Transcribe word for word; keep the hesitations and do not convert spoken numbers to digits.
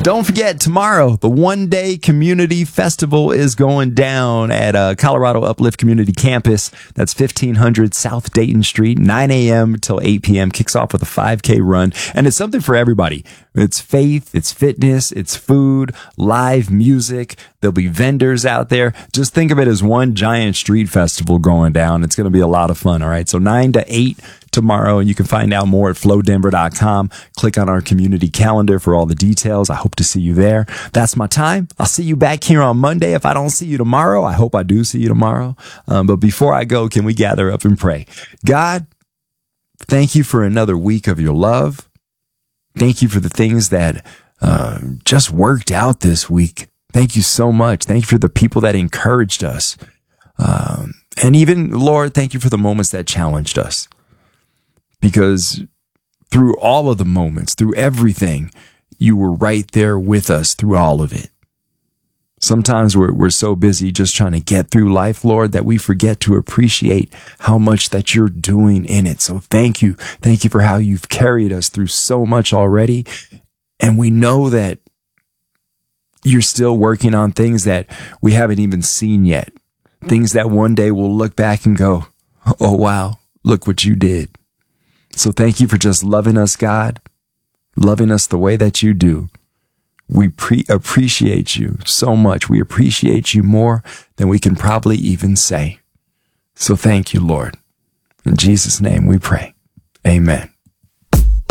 Don't forget, tomorrow, the one-day community festival is going down at uh, Colorado Uplift Community Campus. That's fifteen hundred South Dayton Street, nine a.m. till eight p.m. Kicks off with a five K run. And it's something for everybody. It's faith, it's fitness, it's food, live music. There'll be vendors out there. Just think of it as one giant street festival going down. It's going to be a lot of fun, all right? So nine to eight tomorrow, and you can find out more at flow denver dot com. Click on our community calendar for all the details. I hope to see you there. That's my time. I'll see you back here on Monday. If I don't see you tomorrow, I hope I do see you tomorrow. Um, but before I go, can we gather up and pray? God, thank you for another week of your love. Thank you for the things that uh, just worked out this week. Thank you so much. Thank you for the people that encouraged us. Um, and even, Lord, thank you for the moments that challenged us. Because through all of the moments, through everything, you were right there with us through all of it. Sometimes we're, we're so busy just trying to get through life, Lord, that we forget to appreciate how much that you're doing in it. So thank you. Thank you for how you've carried us through so much already. And we know that you're still working on things that we haven't even seen yet. Things that one day we'll look back and go, oh, wow, look what you did. So thank you for just loving us, God, loving us the way that you do. We pre- appreciate you so much. We appreciate you more than we can probably even say. So thank you, Lord. In Jesus' name we pray. Amen.